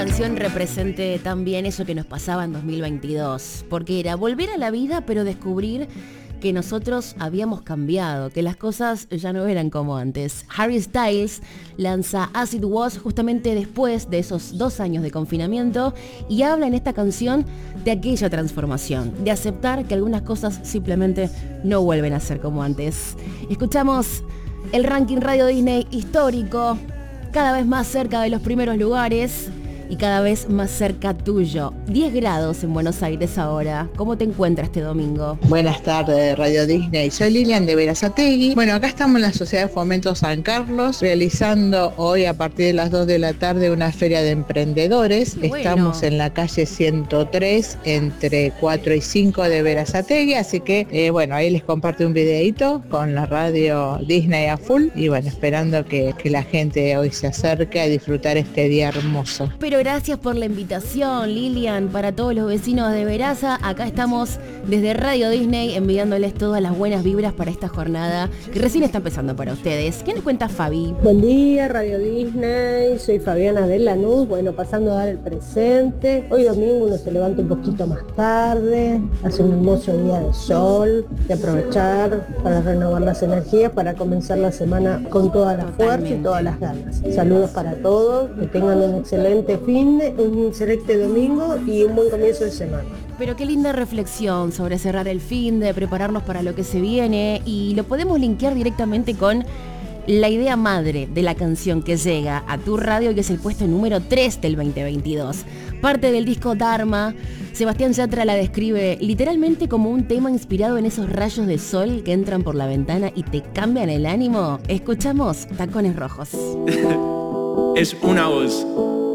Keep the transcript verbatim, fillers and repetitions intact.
canción represente también eso que nos pasaba en dos mil veintidós, porque era volver a la vida pero descubrir que nosotros habíamos cambiado, que las cosas ya no eran como antes. Harry Styles lanza As It Was justamente después de esos dos años de confinamiento y habla en esta canción de aquella transformación, de aceptar que algunas cosas simplemente no vuelven a ser como antes. Escuchamos el ranking Radio Disney histórico, cada vez más cerca de los primeros lugares y cada vez más cerca tuyo. diez grados en Buenos Aires ahora. ¿Cómo te encuentras este domingo? Buenas tardes, Radio Disney. Soy Lilian de Berazategui. Bueno, acá estamos en la Sociedad de Fomento San Carlos, realizando hoy a partir de las dos de la tarde una feria de emprendedores. Bueno. Estamos en la calle ciento tres, entre cuatro y cinco de Berazategui, así que, eh, bueno, ahí les comparto un videito con la radio Disney a full y, bueno, esperando que, que la gente hoy se acerque a disfrutar este día hermoso. Pero gracias por la invitación, Lilian, para todos los vecinos de Veraza. Acá estamos desde Radio Disney enviándoles todas las buenas vibras para esta jornada que recién está empezando para ustedes. ¿Qué nos cuenta Fabi? Buen día, Radio Disney. Soy Fabiana de Lanús. Bueno, pasando a dar el presente. Hoy domingo uno se levanta un poquito más tarde, hace un hermoso día de sol, de aprovechar para renovar las energías, para comenzar la semana con toda la Totalmente. fuerza y todas las ganas. Saludos para todos, que tengan un excelente fin de, un excelente domingo y un buen comienzo de semana. Pero qué linda reflexión sobre cerrar el fin de, prepararnos para lo que se viene, y lo podemos linkear directamente con la idea madre de la canción que llega a tu radio, que es el puesto número tres del veinte veintidós. Parte del disco Dharma. Sebastián Yatra la describe literalmente como un tema inspirado en esos rayos de sol que entran por la ventana y te cambian el ánimo. Escuchamos Tacones Rojos. Es una voz.